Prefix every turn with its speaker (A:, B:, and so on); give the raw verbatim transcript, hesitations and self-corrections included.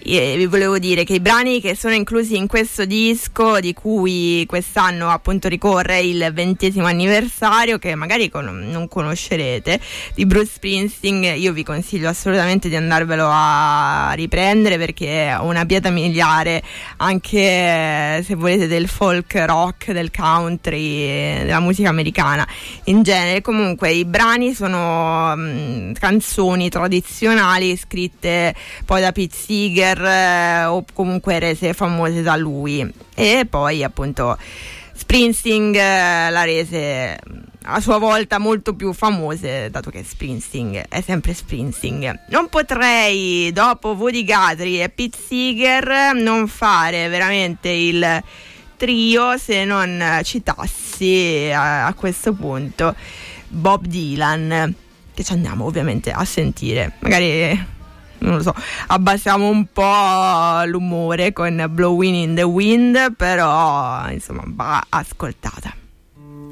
A: E vi volevo dire che i brani che sono inclusi in questo disco, di cui quest'anno appunto ricorre il ventesimo anniversario, che magari con- non conoscerete, di Bruce Springsteen, io vi consiglio assolutamente di andarvelo a riprendere, perché è una pietra miliare, anche se volete, del folk rock, del country, della musica americana in genere. Comunque i brani sono mh, canzoni tradizionali scritte poi da Pete Seeger, eh, o comunque rese famose da lui, e poi appunto Springsteen eh, la rese a sua volta molto più famose, dato che Springsteen è sempre Springsteen. Non potrei, dopo Woody Guthrie e Pete Seeger, non fare veramente il trio se non citassi a, a questo punto Bob Dylan, che ci andiamo ovviamente a sentire. Magari, non lo so, abbassiamo un po' l'umore con Blowing in the Wind, però insomma va ascoltata.